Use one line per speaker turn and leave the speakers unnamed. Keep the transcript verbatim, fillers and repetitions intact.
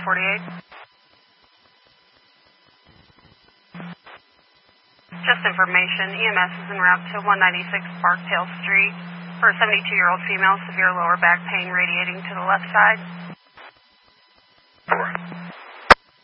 forty-eight. Just information, E M S is en route to one ninety-six Barktail Street for a seventy-two-year-old female, severe lower back pain radiating to the left side.